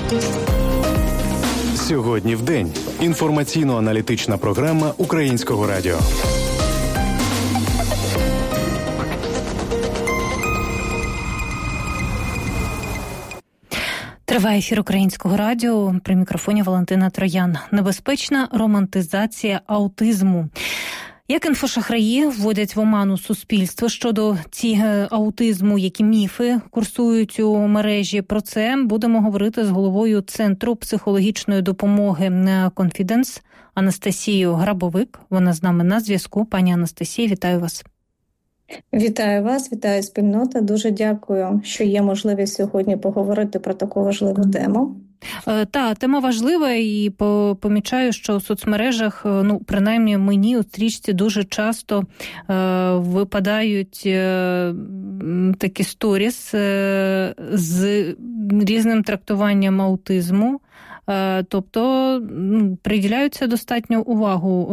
Сьогодні в день. Інформаційно-аналітична програма Українського радіо. Триває ефір Українського радіо. При мікрофоні Валентина Троян. Небезпечна романтизація аутизму. Як інфошахраї вводять в оману суспільство щодо аутизму, які міфи курсують у мережі. Про це будемо говорити з головою Центру психологічної допомоги «Конфіденс» Анастасією Грабовик. Вона з нами на зв'язку. Пані Анастасія, вітаю вас. Вітаю вас, вітаю спільнота. Дуже дякую, що є можливість сьогодні поговорити про таку важливу тему. Тема важлива, і помічаю, що у соцмережах, принаймні мені у стрічці дуже часто випадають такі сторіс з різним трактуванням аутизму. Тобто приділяються достатньо увагу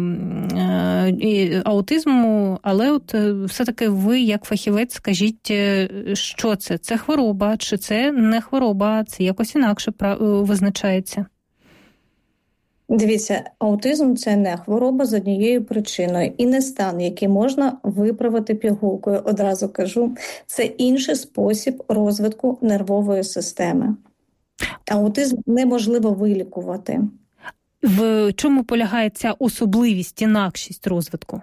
аутизму, але от все-таки ви, як фахівець, скажіть, що це? Це хвороба, чи це не хвороба, це якось інакше визначається? Дивіться, аутизм – це не хвороба з однією причиною і не стан, який можна виправити пігулкою, одразу кажу. Це інший спосіб розвитку нервової системи. Аутизм неможливо вилікувати. В чому полягає ця особливість, інакшість розвитку?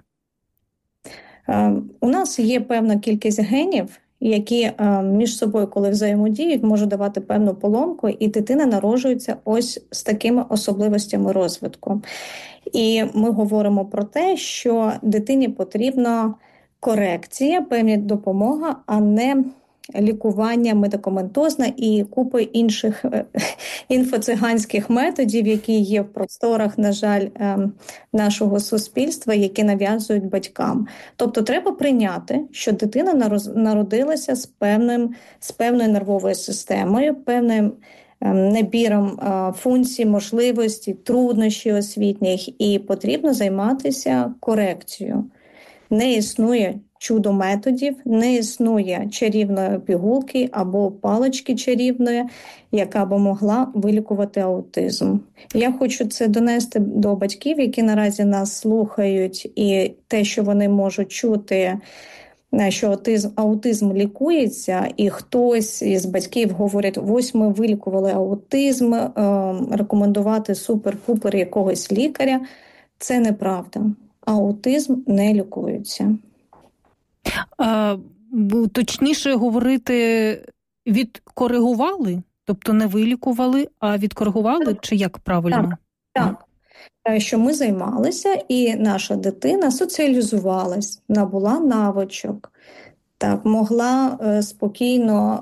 У нас є певна кількість генів, які між собою, коли взаємодіють, можуть давати певну поломку, і дитина народжується ось з такими особливостями розвитку. І ми говоримо про те, що дитині потрібна корекція, певна допомога, а не лікування медикаментозне і купи інших інфоциганських методів, які є в просторах, на жаль, нашого суспільства, які нав'язують батькам. Тобто треба прийняти, що дитина народилася з певною нервовою системою, певним набіром функцій, можливостей, труднощів освітніх, і потрібно займатися корекцією. Не існує чудо-методів, не існує чарівної пігулки або палички чарівної, яка б могла вилікувати аутизм. Я хочу це донести до батьків, які наразі нас слухають, і те, що вони можуть чути, що аутизм лікується, і хтось із батьків говорить, ось ми вилікували аутизм, рекомендувати супер-пупер якогось лікаря. Це неправда. Аутизм не лікується. Точніше говорити, відкоригували? Тобто не вилікували, а відкоригували? Чи як правильно? Так. Що ми займалися, і наша дитина соціалізувалась, набула навичок. Так, може спокійно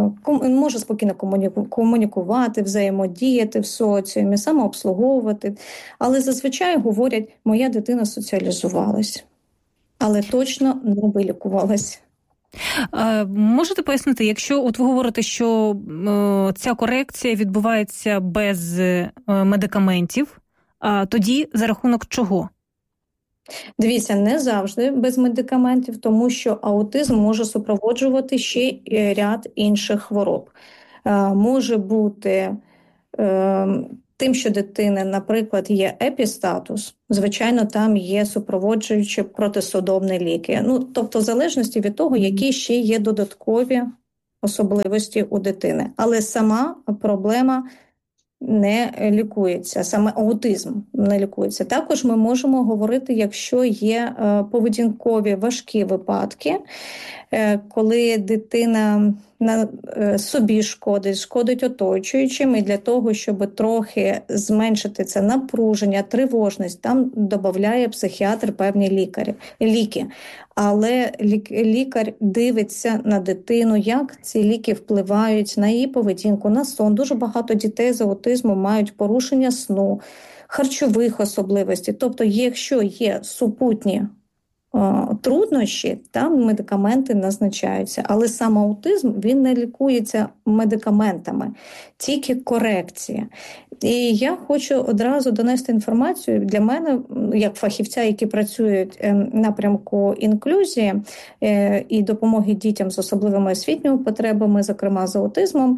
комунікувати, взаємодіяти в соціумі, самообслуговувати. Але зазвичай говорять, моя дитина соціалізувалась. Але точно не вилікувалась. Можете пояснити, якщо от ви говорите, що ця корекція відбувається без медикаментів, тоді за рахунок чого? Дивіться, не завжди без медикаментів, тому що аутизм може супроводжувати ще ряд інших хвороб. Може бути тим, що дитини, наприклад, є епістатус, звичайно, там є супроводжуючі протисудомні ліки. Тобто в залежності від того, які ще є додаткові особливості у дитини. Але сама проблема не лікується, саме аутизм не лікується. Також ми можемо говорити, якщо є поведінкові важкі випадки, коли дитина собі шкодить оточуючим, і для того, щоб трохи зменшити це напруження, тривожність, там додає психіатр певні ліки. Але лікар дивиться на дитину, як ці ліки впливають на її поведінку, на сон. Дуже багато дітей з аутизмом мають порушення сну, харчових особливостей. Тобто, якщо є супутні труднощі, там медикаменти назначаються. Але сам аутизм, він не лікується медикаментами, тільки корекція. І я хочу одразу донести інформацію для мене, як фахівця, які працюють в напрямку інклюзії і допомоги дітям з особливими освітніми потребами, зокрема з аутизмом.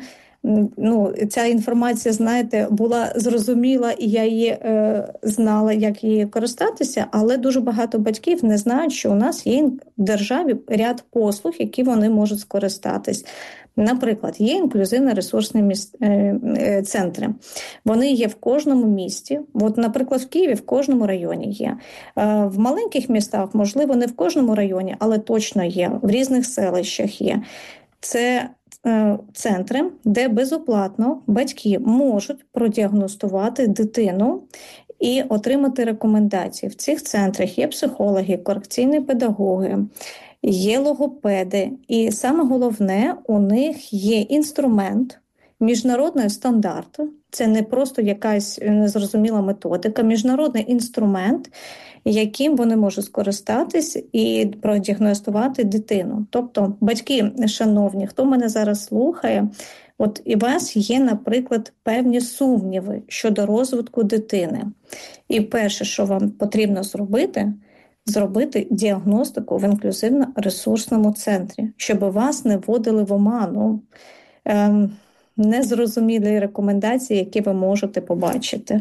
ця інформація, знаєте, була зрозуміла, і я її знала, як її користатися, але дуже багато батьків не знають, що у нас є в державі ряд послуг, які вони можуть скористатись. Наприклад, є інклюзивно-ресурсні центри. Вони є в кожному місті. От, наприклад, в Києві в кожному районі є. В маленьких містах, можливо, не в кожному районі, але точно є. В різних селищах є. Це центри, де безоплатно батьки можуть продіагностувати дитину і отримати рекомендації. В цих центрах є психологи, корекційні педагоги, є логопеди. І саме головне, у них є інструмент міжнародного стандарту. Це не просто якась незрозуміла методика, міжнародний інструмент, яким вони можуть скористатись і продіагностувати дитину. Тобто, батьки, шановні, хто мене зараз слухає, от і у вас є, наприклад, певні сумніви щодо розвитку дитини. І перше, що вам потрібно зробити діагностику в інклюзивно-ресурсному центрі, щоб вас не вводили в оману незрозумілі рекомендації, які ви можете побачити.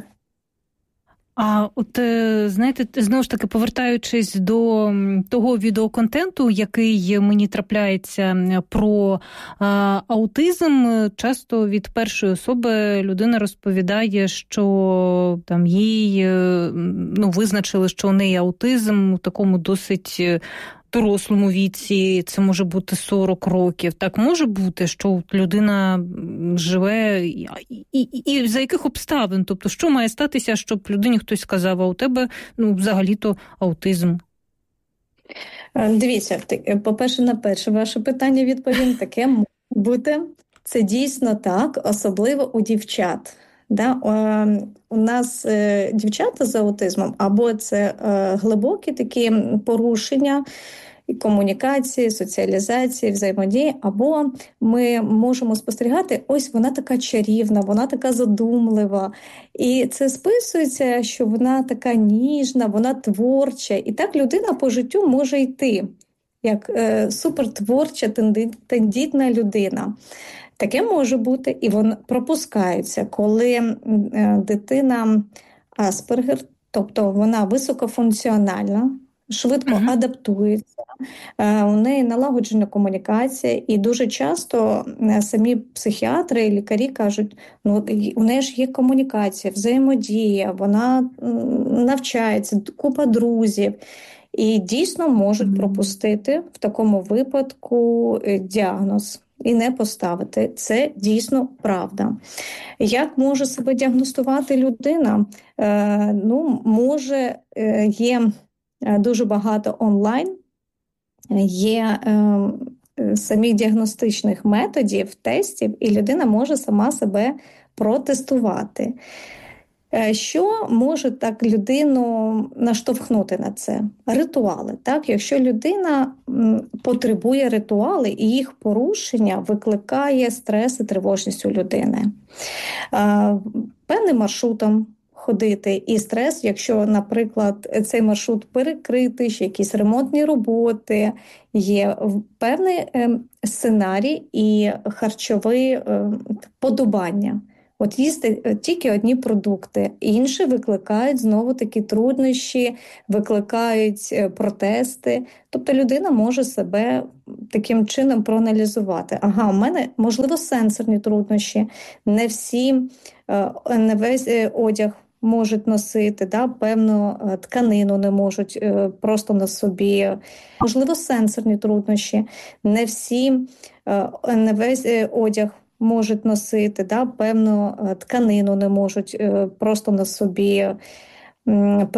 А от, знаєте, знову ж таки, повертаючись до того відеоконтенту, який мені трапляється про аутизм, часто від першої особи людина розповідає, що там їй визначили, що у неї аутизм у такому досить дорослому віці, це може бути 40 років. Так може бути, що людина живе і за яких обставин? Тобто, що має статися, щоб людині хтось сказав, а у тебе взагалі-то аутизм? Дивіться, по-перше, на перше ваше питання відповім. Таке може бути. Це дійсно так, особливо у дівчат. У нас дівчата з аутизмом, або це глибокі такі порушення комунікації, соціалізації, взаємодії, або ми можемо спостерігати, ось вона така чарівна, вона така задумлива. І це списується, що вона така ніжна, вона творча. І так людина по життю може йти, як супертворча, тендітна людина. Таке може бути, і воно пропускається, коли дитина Аспергер, тобто вона високофункціональна, швидко адаптується, у неї налагоджена комунікація, і дуже часто самі психіатри і лікарі кажуть, у неї ж є комунікація, взаємодія, вона навчається, купа друзів. І дійсно можуть пропустити в такому випадку діагноз і не поставити. Це дійсно правда. Як може себе діагностувати людина? Є дуже багато онлайн, є самих діагностичних методів, тестів, і людина може сама себе протестувати. Що може так людину наштовхнути на це? Ритуали. Так? Якщо людина потребує ритуали, і їх порушення викликає стрес і тривожність у людини. Певним маршрутом ходити і стрес, якщо, наприклад, цей маршрут перекритий, ще якісь ремонтні роботи, є певний сценарій і харчові подобання. От їсти тільки одні продукти, інші викликають знову-таки труднощі, викликають протести. Тобто людина може себе таким чином проаналізувати. У мене, можливо, сенсорні труднощі, не весь одяг можуть носити, певну тканину не можуть просто на собі. Можливо, сенсорні труднощі, не весь одяг можуть носити, певну тканину не можуть просто на собі